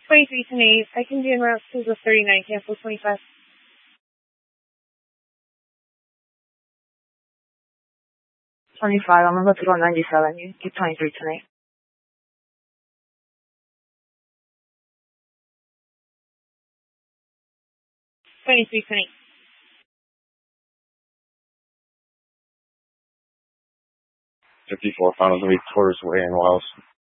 23 tonight. I can do in route to the 39, cancel 25. 25, I'm about to go 97. You keep 23 tonight. Tonight. 54, final 3 quarters away in Wells.